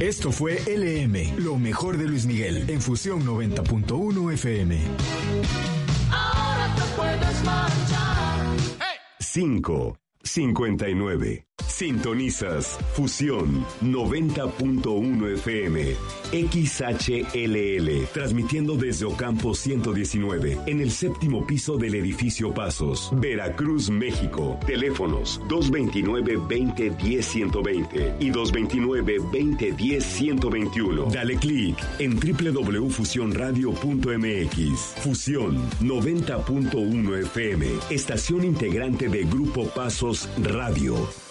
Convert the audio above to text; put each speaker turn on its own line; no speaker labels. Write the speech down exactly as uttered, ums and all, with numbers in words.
Esto fue L M, lo mejor de Luis Miguel, en Fusión noventa punto uno F M.
Ahora te puedes marchar.
cinco cincuenta y nueve. Sintonizas Fusión noventa punto uno F M, X H L L, transmitiendo desde Ocampo ciento diecinueve, en el séptimo piso del edificio Pasos, Veracruz, México. Teléfonos dos veintinueve, veinte, diez, ciento veinte y dos veintinueve, veinte, diez, ciento veintiuno. Dale clic en doble u doble u doble u punto fusión radio punto m x. Fusión noventa punto uno F M, estación integrante de Grupo Pasos Radio.